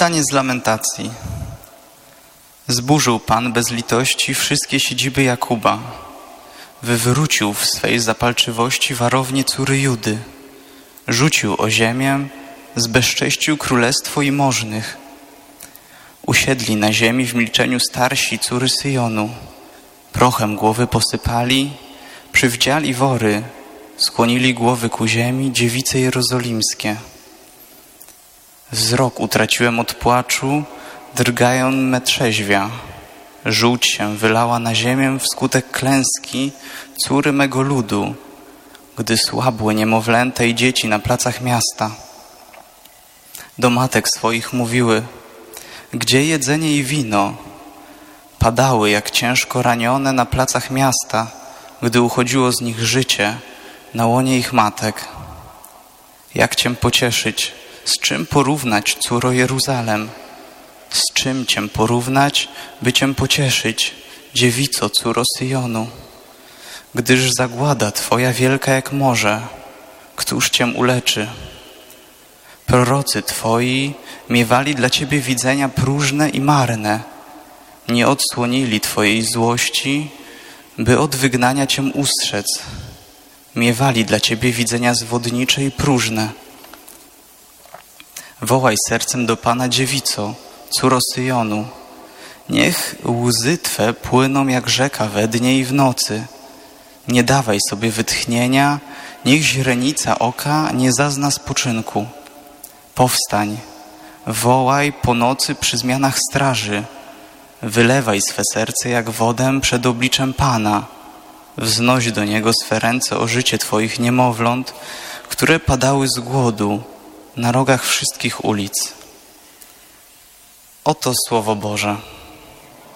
Czytanie z Lamentacji. Zburzył Pan bez litości wszystkie siedziby Jakuba. Wywrócił w swej zapalczywości warownię córy Judy. Rzucił o ziemię, zbezcześcił królestwo i możnych. Usiedli na ziemi w milczeniu starsi córy Syjonu. Prochem głowy posypali, przywdziali wory, skłonili głowy ku ziemi dziewice jerozolimskie. Wzrok utraciłem od płaczu, drgają me trzeźwia. Żółć się wylała na ziemię wskutek klęski córy mego ludu, gdy słabły niemowlęta i dzieci na placach miasta. Do matek swoich mówiły: gdzie jedzenie i wino? Padały jak ciężko ranione na placach miasta, gdy uchodziło z nich życie na łonie ich matek. Jak Cię pocieszyć? Z czym porównać, córo Jeruzalem? Z czym Cię porównać, by Cię pocieszyć, dziewico, córo Syjonu? Gdyż zagłada Twoja wielka jak morze, któż Cię uleczy? Prorocy Twoi miewali dla Ciebie widzenia próżne i marne. Nie odsłonili Twojej złości, by od wygnania Cię ustrzec. Miewali dla Ciebie widzenia zwodnicze i próżne. Wołaj sercem do Pana, dziewico, córo Syjonu. Niech łzy Twe płyną jak rzeka we dnie i w nocy. Nie dawaj sobie wytchnienia, niech źrenica oka nie zazna spoczynku. Powstań, wołaj po nocy przy zmianach straży. Wylewaj swe serce jak wodę przed obliczem Pana. Wznoś do Niego swe ręce o życie Twoich niemowląt, które padały z głodu na rogach wszystkich ulic. Oto Słowo Boże.